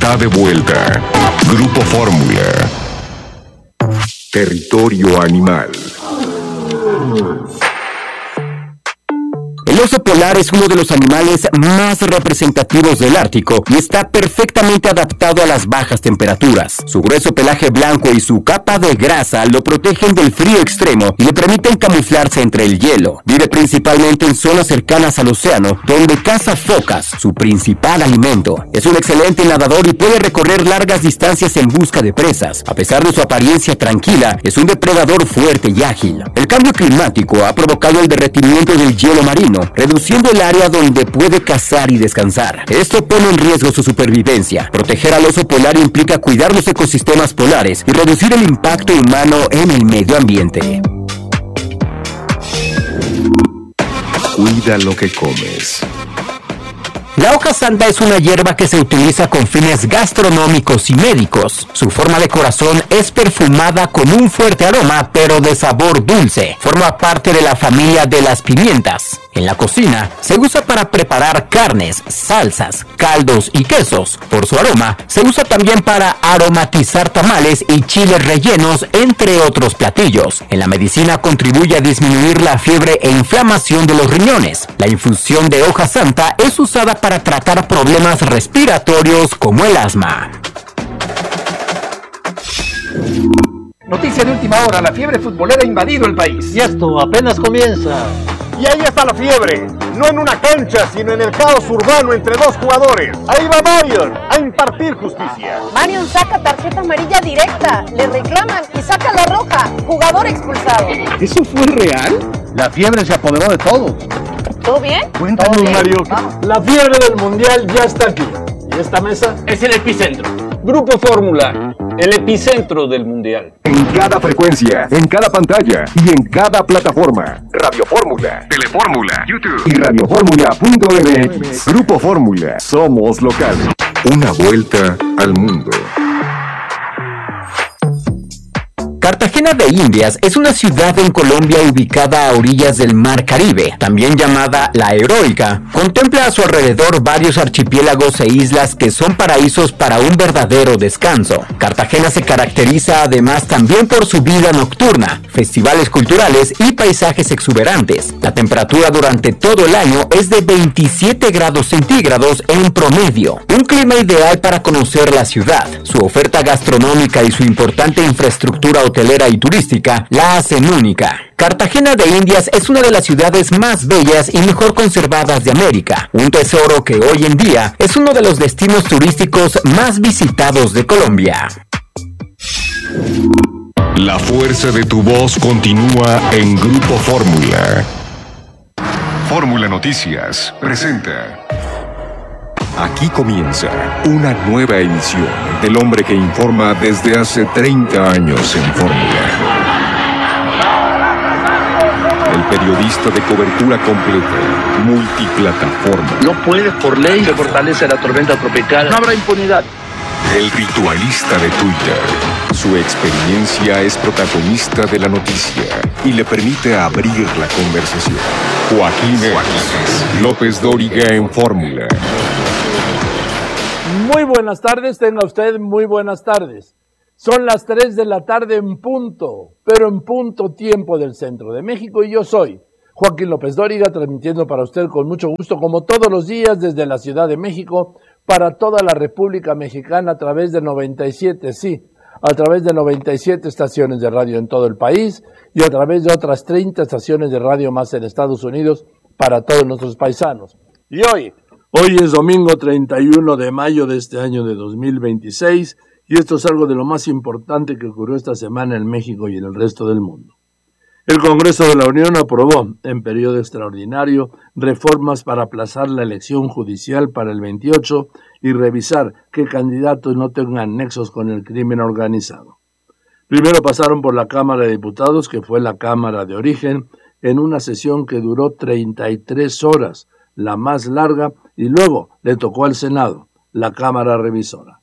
está de vuelta. Grupo Fórmula. Territorio Animal. El oso polar es uno de los animales más representativos del Ártico y está perfectamente adaptado a las bajas temperaturas. Su grueso pelaje blanco y su capa de grasa lo protegen del frío extremo y le permiten camuflarse entre el hielo. Vive principalmente en zonas cercanas al océano, donde caza focas, su principal alimento. Es un excelente nadador y puede recorrer largas distancias en busca de presas. A pesar de su apariencia tranquila, es un depredador fuerte y ágil. El cambio climático ha provocado el derretimiento del hielo marino, reduciendo el área donde puede cazar y descansar. Esto pone en riesgo su supervivencia. Proteger al oso polar implica cuidar los ecosistemas polares y reducir el impacto humano en el medio ambiente. Cuida lo que comes. La hoja santa es una hierba que se utiliza con fines gastronómicos y médicos. Su forma de corazón es perfumada con un fuerte aroma, pero de sabor dulce. Forma parte de la familia de las pimientas. En la cocina se usa para preparar carnes, salsas, caldos y quesos. Por su aroma, se usa también para aromatizar tamales y chiles rellenos, entre otros platillos. En la medicina contribuye a disminuir la fiebre e inflamación de los riñones. La infusión de hoja santa es usada para tratar problemas respiratorios como el asma. Noticia de última hora, la fiebre futbolera ha invadido el país. Y esto apenas comienza. Y ahí está la fiebre, no en una cancha, sino en el caos urbano entre dos jugadores. Ahí va Marion a impartir justicia. Marion saca tarjeta amarilla directa, le reclaman y saca la roja, jugador expulsado. ¿Eso fue real? La fiebre se apoderó de todos. ¿Todo bien? Cuéntanos, Mario. La fiebre del mundial ya está aquí. ¿Y esta mesa? Es el epicentro. Grupo Fórmula, el epicentro del mundial. En cada frecuencia, en cada pantalla y en cada plataforma. Radio Fórmula, Telefórmula, YouTube y radioformula.mx. Grupo Fórmula, somos locales. Una vuelta al mundo. Cartagena de Indias es una ciudad en Colombia ubicada a orillas del Mar Caribe, también llamada La Heroica. Contempla a su alrededor varios archipiélagos e islas que son paraísos para un verdadero descanso. Cartagena se caracteriza además también por su vida nocturna, festivales culturales y paisajes exuberantes. La temperatura durante todo el año es de 27 grados centígrados en promedio, un clima ideal para conocer la ciudad. Su oferta gastronómica y su importante infraestructura hotelera y turística la hacen única. Cartagena de Indias es una de las ciudades más bellas y mejor conservadas de América, un tesoro que hoy en día es uno de los destinos turísticos más visitados de Colombia. La fuerza de tu voz continúa en Grupo Fórmula. Fórmula Noticias presenta. Aquí comienza una nueva edición del hombre que informa desde hace 30 años en Fórmula. El periodista de cobertura completa, multiplataforma. No puedes por ley, se fortalece la tormenta tropical. No habrá impunidad. El ritualista de Twitter. Su experiencia es protagonista de la noticia y le permite abrir la conversación. Joaquín López Dóriga en Fórmula. Muy buenas tardes, tenga usted muy buenas tardes. Son las 3 de la tarde en punto, pero en punto tiempo del centro de México y yo soy Joaquín López Dóriga, transmitiendo para usted con mucho gusto, como todos los días desde la Ciudad de México, para toda la República Mexicana a través de 97, a través de 97 estaciones de radio en todo el país y a través de otras 30 estaciones de radio más en Estados Unidos para todos nuestros paisanos. Y hoy es domingo 31 de mayo de este año de 2026 y esto es algo de lo más importante que ocurrió esta semana en México y en el resto del mundo. El Congreso de la Unión aprobó en periodo extraordinario reformas para aplazar la elección judicial para el 28 y revisar que candidatos no tengan nexos con el crimen organizado. Primero pasaron por la Cámara de Diputados, que fue la Cámara de origen, en una sesión que duró 33 horas, la más larga, y luego le tocó al Senado, la Cámara Revisora.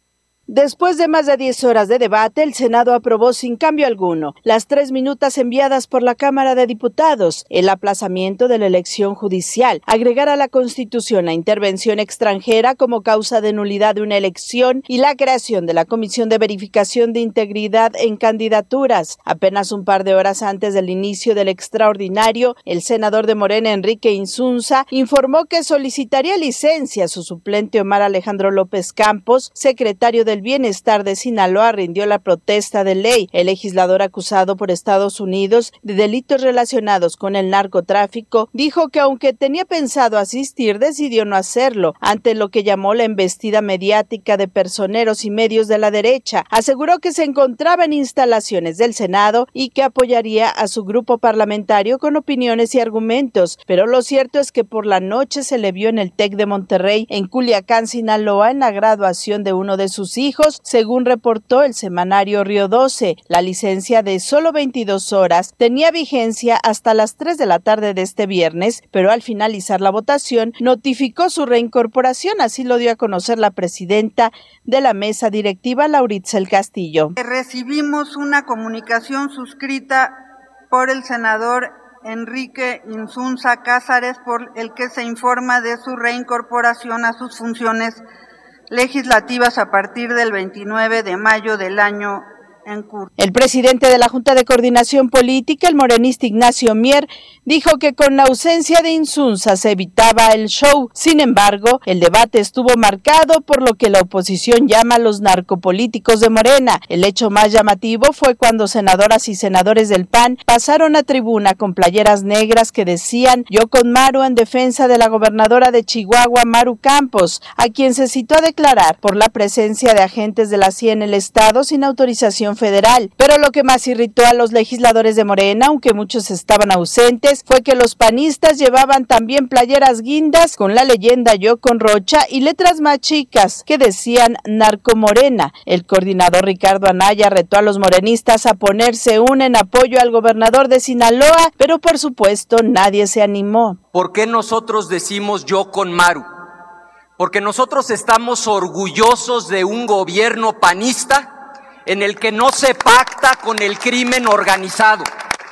Después de más de 10 horas de debate, el Senado aprobó sin cambio alguno las 3 minutas enviadas por la Cámara de Diputados, el aplazamiento de la elección judicial, agregar a la Constitución la intervención extranjera como causa de nulidad de una elección y la creación de la Comisión de Verificación de Integridad en Candidaturas. Apenas un par de horas antes del inicio del extraordinario, el senador de Morena, Enrique Insunza, informó que solicitaría licencia a su suplente Omar Alejandro López Campos, secretario del Bienestar de Sinaloa, rindió la protesta de ley. El legislador acusado por Estados Unidos de delitos relacionados con el narcotráfico dijo que aunque tenía pensado asistir, decidió no hacerlo ante lo que llamó la embestida mediática de personeros y medios de la derecha. Aseguró que se encontraba en instalaciones del Senado y que apoyaría a su grupo parlamentario con opiniones y argumentos, pero lo cierto es que por la noche se le vio en el TEC de Monterrey, en Culiacán, Sinaloa, en la graduación de uno de sus hijos, según reportó el semanario Río 12. La licencia de solo 22 horas tenía vigencia hasta las 3 de la tarde de este viernes, pero al finalizar la votación notificó su reincorporación, así lo dio a conocer la presidenta de la mesa directiva, Lauritzel Castillo. Recibimos una comunicación suscrita por el senador Enrique Insunza Cázares, por el que se informa de su reincorporación a sus funciones legislativas a partir del 29 de mayo del año en curso. El presidente de la Junta de Coordinación Política, el morenista Ignacio Mier, dijo que con la ausencia de Insunza se evitaba el show. Sin embargo, el debate estuvo marcado por lo que la oposición llama los narcopolíticos de Morena. El hecho más llamativo fue cuando senadoras y senadores del PAN pasaron a tribuna con playeras negras que decían "Yo con Maru", en defensa de la gobernadora de Chihuahua, Maru Campos, a quien se citó a declarar por la presencia de agentes de la CIA en el estado sin autorización federal. Pero lo que más irritó a los legisladores de Morena, aunque muchos estaban ausentes, fue que los panistas llevaban también playeras guindas con la leyenda "Yo con Rocha" y letras más chicas que decían "Narcomorena". El coordinador Ricardo Anaya retó a los morenistas a ponerse en apoyo al gobernador de Sinaloa, pero por supuesto nadie se animó. ¿Por qué nosotros decimos "Yo con Maru"? Porque nosotros estamos orgullosos de un gobierno panista en el que no se pacta con el crimen organizado.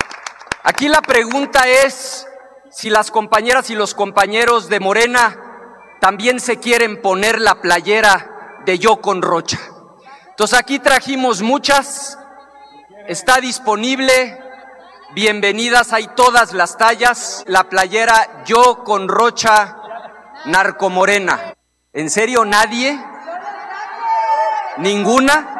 Aquí la pregunta es si las compañeras y los compañeros de Morena también se quieren poner la playera de "Yo con Rocha". Entonces aquí trajimos muchas, está disponible, bienvenidas, hay todas las tallas, la playera "Yo con Rocha Narcomorena". ¿En serio nadie? ¿Ninguna?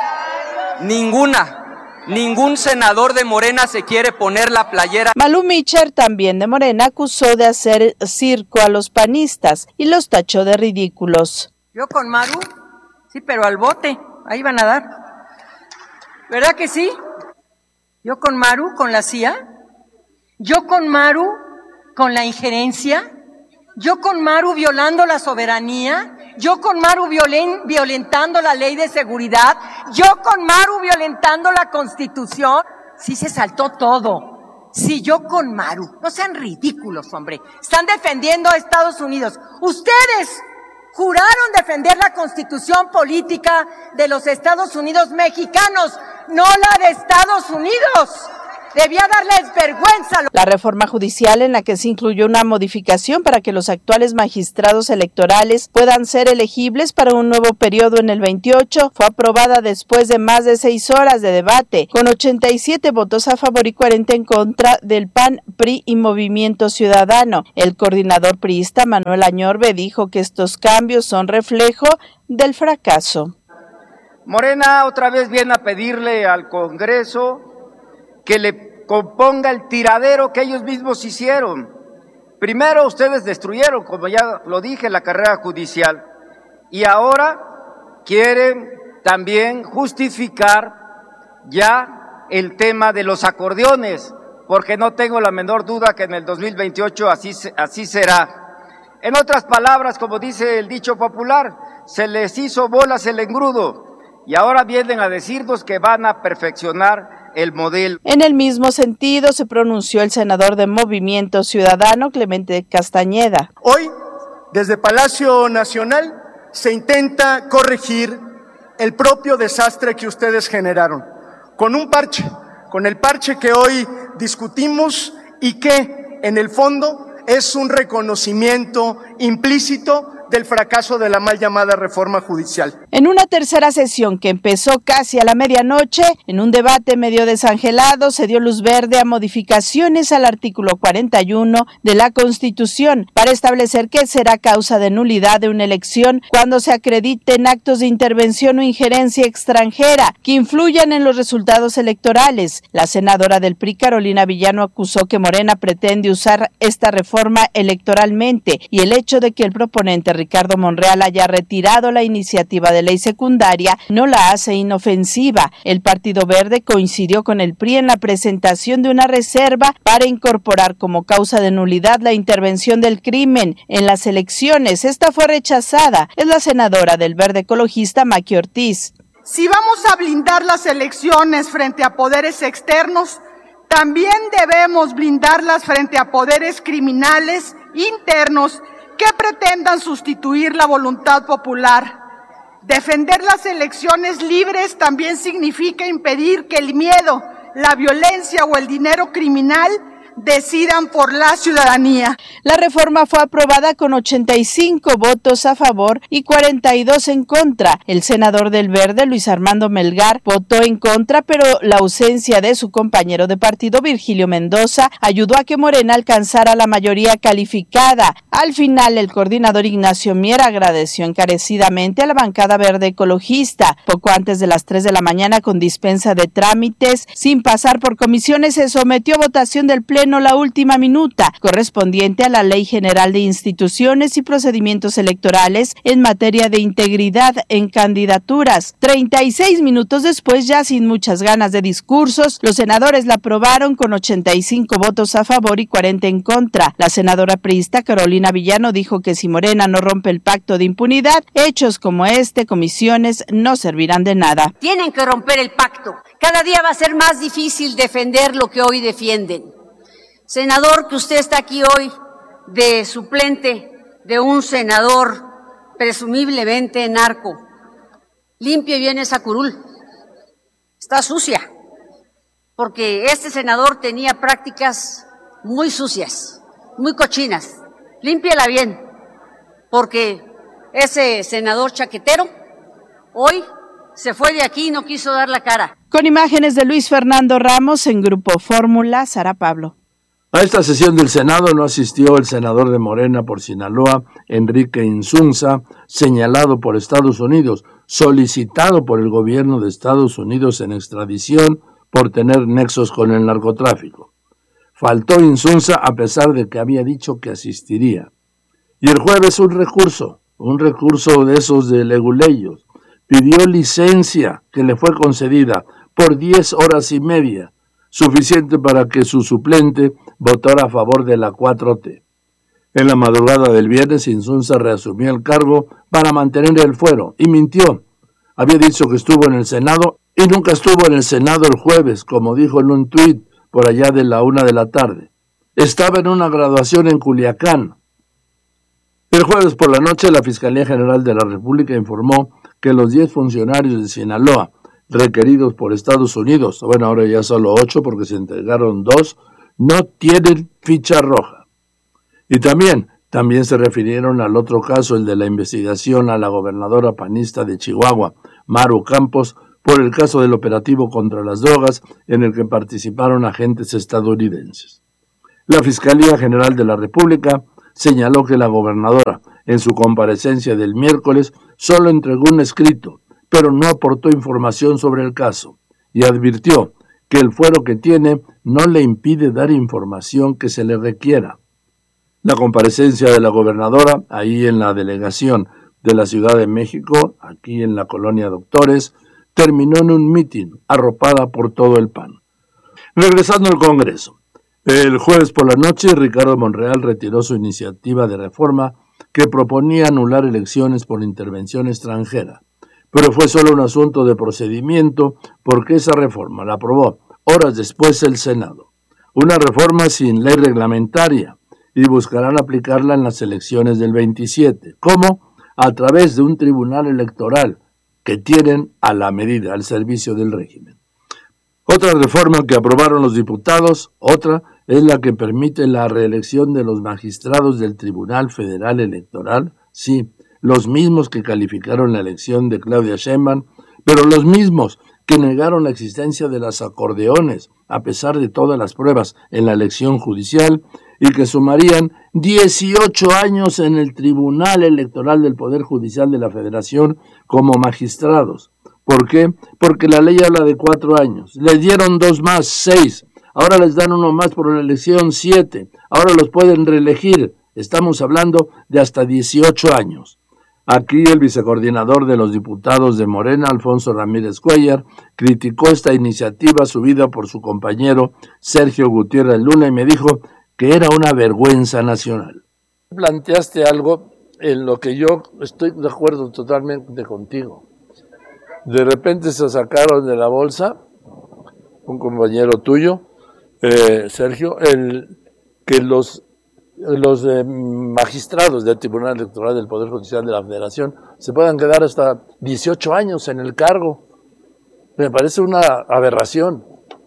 Ningún senador de Morena se quiere poner la playera. Malú Micher, también de Morena, acusó de hacer circo a los panistas y los tachó de ridículos. Yo con Maru, sí, pero al bote, ahí van a dar. ¿Verdad que sí? Yo con Maru, con la CIA. Yo con Maru, con la injerencia. Yo con Maru violando la soberanía. Yo con Maru violentando la ley de seguridad. Yo con Maru violentando la Constitución. Sí se saltó todo. Sí, yo con Maru. No sean ridículos, hombre. Están defendiendo a Estados Unidos. Ustedes juraron defender la Constitución política de los Estados Unidos mexicanos, no la de Estados Unidos. Debía darles vergüenza. La reforma judicial, en la que se incluyó una modificación para que los actuales magistrados electorales puedan ser elegibles para un nuevo periodo en el 28, fue aprobada después de más de 6 horas de debate, con 87 votos a favor y 40 en contra del PAN, PRI y Movimiento Ciudadano. El coordinador priista Manuel Añorbe dijo que estos cambios son reflejo del fracaso. Morena otra vez viene a pedirle al Congreso que le componga el tiradero que ellos mismos hicieron. Primero ustedes destruyeron, como ya lo dije, la carrera judicial, y ahora quieren también justificar ya el tema de los acordeones, porque no tengo la menor duda que en el 2028 así será. En otras palabras, como dice el dicho popular, se les hizo bolas el engrudo, y ahora vienen a decirnos que van a perfeccionar el modelo. En el mismo sentido se pronunció el senador de Movimiento Ciudadano, Clemente Castañeda. Hoy, desde Palacio Nacional, se intenta corregir el propio desastre que ustedes generaron, con un parche, con el parche que hoy discutimos y que, en el fondo, es un reconocimiento implícito del fracaso de la mal llamada reforma judicial. En una tercera sesión que empezó casi a la medianoche, en un debate medio desangelado, se dio luz verde a modificaciones al artículo 41 de la Constitución para establecer que será causa de nulidad de una elección cuando se acrediten actos de intervención o injerencia extranjera que influyan en los resultados electorales. La senadora del PRI, Carolina Villano, acusó que Morena pretende usar esta reforma electoralmente y el hecho de que el proponente Ricardo Monreal haya retirado la iniciativa de ley secundaria no la hace inofensiva. El Partido Verde coincidió con el PRI en la presentación de una reserva para incorporar como causa de nulidad la intervención del crimen en las elecciones. Esta fue rechazada. Es la senadora del Verde Ecologista, Maqui Ortiz. Si vamos a blindar las elecciones frente a poderes externos, también debemos blindarlas frente a poderes criminales internos que pretendan sustituir la voluntad popular. Defender las elecciones libres también significa impedir que el miedo, la violencia o el dinero criminal decidan por la ciudadanía. La reforma fue aprobada con 85 votos a favor y 42 en contra. El senador del Verde, Luis Armando Melgar, votó en contra, pero la ausencia de su compañero de partido, Virgilio Mendoza, ayudó a que Morena alcanzara la mayoría calificada. Al final, el coordinador Ignacio Mier agradeció encarecidamente a la bancada verde ecologista. Poco antes de las 3 de la mañana, con dispensa de trámites, sin pasar por comisiones, se sometió a votación del Pleno la última minuta, correspondiente a la Ley General de Instituciones y Procedimientos Electorales en materia de integridad en candidaturas. 36 minutos después, ya sin muchas ganas de discursos, los senadores la aprobaron con 85 votos a favor y 40 en contra. La senadora priista Carolina Villano dijo que si Morena no rompe el pacto de impunidad, hechos como comisiones, no servirán de nada. Tienen que romper el pacto. Cada día va a ser más difícil defender lo que hoy defienden. Senador, que usted está aquí hoy de suplente de un senador presumiblemente narco, limpie bien esa curul, está sucia, porque este senador tenía prácticas muy sucias, muy cochinas, límpiala bien, porque ese senador chaquetero hoy se fue de aquí y no quiso dar la cara. Con imágenes de Luis Fernando Ramos en Grupo Fórmula, Sara Pablo. A esta sesión del Senado no asistió el senador de Morena por Sinaloa, Enrique Insunza, señalado por Estados Unidos, solicitado por el gobierno de Estados Unidos en extradición por tener nexos con el narcotráfico. Faltó Insunza a pesar de que había dicho que asistiría. Y el jueves un recurso de esos de leguleyos, pidió licencia que le fue concedida por 10 horas y media, suficiente para que su suplente votara a favor de la 4T. En la madrugada del viernes, Insunza reasumió el cargo para mantener el fuero y mintió. Había dicho que estuvo en el Senado y nunca estuvo en el Senado el jueves, como dijo en un tuit por allá de la 1 de la tarde. Estaba en una graduación en Culiacán. El jueves por la noche, la Fiscalía General de la República informó que los 10 funcionarios de Sinaloa requeridos por Estados Unidos, bueno, ahora ya solo 8 porque se entregaron 2, no tienen ficha roja. Y también se refirieron al otro caso, el de la investigación a la gobernadora panista de Chihuahua, Maru Campos, por el caso del operativo contra las drogas en el que participaron agentes estadounidenses. La Fiscalía General de la República señaló que la gobernadora, en su comparecencia del miércoles, solo entregó un escrito, pero no aportó información sobre el caso, y advirtió que el fuero que tiene no le impide dar información que se le requiera. La comparecencia de la gobernadora, ahí en la delegación de la Ciudad de México, aquí en la colonia Doctores, terminó en un mitin arropada por todo el PAN. Regresando al Congreso, el jueves por la noche, Ricardo Monreal retiró su iniciativa de reforma que proponía anular elecciones por intervención extranjera. Pero fue solo un asunto de procedimiento porque esa reforma la aprobó horas después el Senado. Una reforma sin ley reglamentaria y buscarán aplicarla en las elecciones del 27. ¿Cómo? A través de un tribunal electoral que tienen a la medida, al servicio del régimen. Otra reforma que aprobaron los diputados, es la que permite la reelección de los magistrados del Tribunal Federal Electoral, sí, los mismos que calificaron la elección de Claudia Sheinbaum, pero los mismos que negaron la existencia de las acordeones, a pesar de todas las pruebas en la elección judicial, y que sumarían 18 años en el Tribunal Electoral del Poder Judicial de la Federación como magistrados. ¿Por qué? Porque la ley habla de 4 años. Les dieron 2 más, 6. Ahora les dan 1 más por la elección, 7. Ahora los pueden reelegir. Estamos hablando de hasta 18 años. Aquí el vicecoordinador de los diputados de Morena, Alfonso Ramírez Cuellar, criticó esta iniciativa subida por su compañero Sergio Gutiérrez Luna y me dijo que era una vergüenza nacional. Planteaste algo en lo que yo estoy de acuerdo totalmente contigo. De repente se sacaron de la bolsa, un compañero tuyo, Sergio, que los magistrados del Tribunal Electoral del Poder Judicial de la Federación se puedan quedar hasta 18 años en el cargo. Me parece una aberración.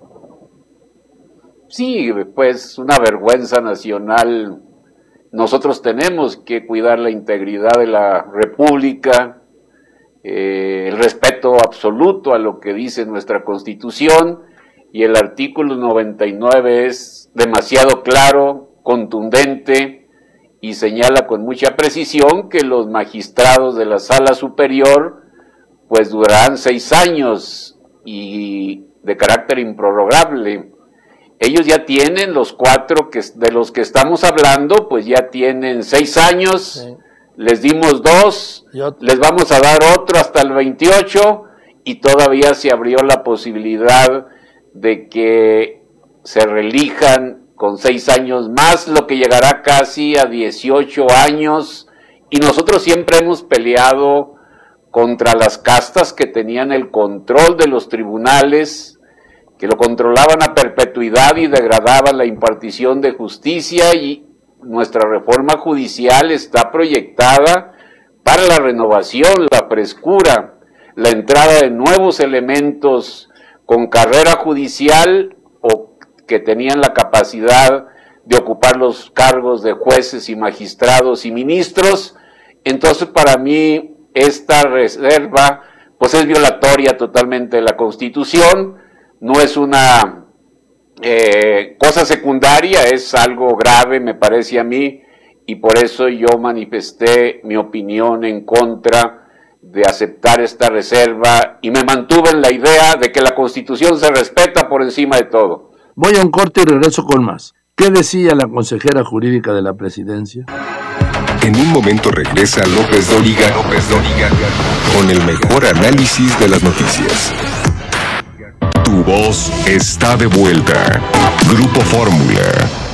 Sí, pues una vergüenza nacional. Nosotros tenemos que cuidar la integridad de la República, el respeto absoluto a lo que dice nuestra Constitución, y el artículo 99 es demasiado claro, contundente, y señala con mucha precisión que los magistrados de la Sala Superior pues durarán 6 años y de carácter improrrogable. Ellos ya tienen, los 4 de los que estamos hablando, pues ya tienen 6 años, sí. Les dimos 2, les vamos a dar otro hasta el 28, y todavía se abrió la posibilidad de que se reelijan con 6 años más, lo que llegará casi a 18 años, y nosotros siempre hemos peleado contra las castas que tenían el control de los tribunales, que lo controlaban a perpetuidad y degradaban la impartición de justicia, y nuestra reforma judicial está proyectada para la renovación, la frescura, la entrada de nuevos elementos con carrera judicial o que tenían la capacidad de ocupar los cargos de jueces y magistrados y ministros. Entonces, para mí, esta reserva pues es violatoria totalmente de la Constitución, no es una cosa secundaria, es algo grave, me parece a mí, y por eso yo manifesté mi opinión en contra de aceptar esta reserva y me mantuve en la idea de que la Constitución se respeta por encima de todo. Voy a un corte y regreso con más. ¿Qué decía la consejera jurídica de la presidencia? En un momento regresa López Dóriga con el mejor análisis de las noticias. Tu voz está de vuelta. Grupo Fórmula.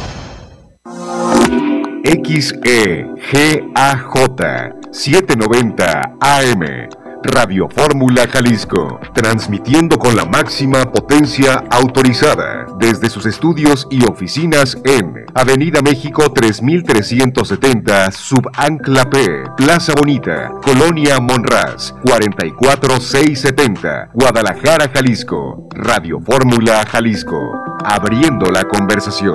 XEGAJ 790 AM. Radio Fórmula Jalisco, transmitiendo con la máxima potencia autorizada desde sus estudios y oficinas en Avenida México 3370, Subancla P, Plaza Bonita, Colonia Monraz, 44670, Guadalajara, Jalisco. Radio Fórmula Jalisco, abriendo la conversación.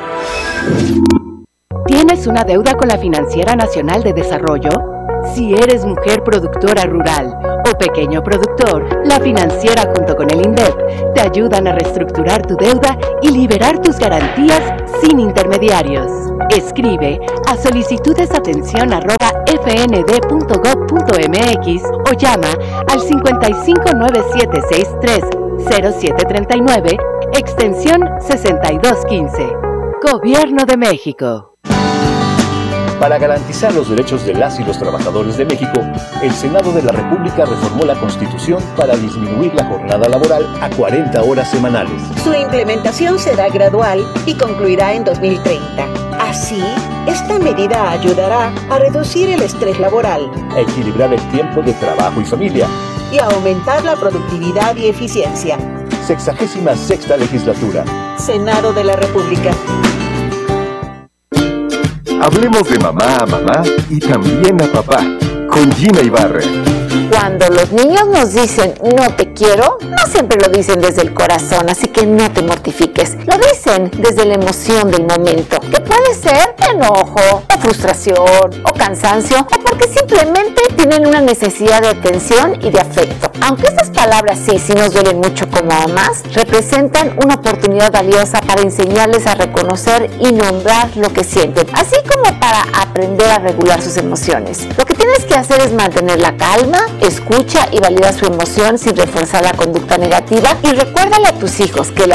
¿Tienes una deuda con la Financiera Nacional de Desarrollo? Si eres mujer productora rural o pequeño productor, la Financiera junto con el INDEP te ayudan a reestructurar tu deuda y liberar tus garantías sin intermediarios. Escribe a solicitudesatencion@fnd.gov.mx o llama al 5597630739, extensión 6215. Gobierno de México. Para garantizar los derechos de las y los trabajadores de México, el Senado de la República reformó la Constitución para disminuir la jornada laboral a 40 horas semanales. Su implementación será gradual y concluirá en 2030. Así, esta medida ayudará a reducir el estrés laboral, a equilibrar el tiempo de trabajo y familia y a aumentar la productividad y eficiencia. 66ª Legislatura. Senado de la República. Hablemos de mamá a mamá y también a papá, con Gina Ibarra. Cuando los niños nos dicen no te quiero, no siempre lo dicen desde el corazón, así que no te mortifiques. Lo dicen desde la emoción del momento, que puede ser enojo, o frustración, o cansancio, o porque simplemente tienen una necesidad de atención y de afecto. Aunque estas palabras sí nos duelen mucho como mamás, representan una oportunidad valiosa para enseñarles a reconocer y nombrar lo que sienten, así como para aprender a regular sus emociones. Lo que tienes que hacer es mantener la calma, escucha y valida su emoción sin reforzar la conducta negativa, y recuérdale a tus hijos que la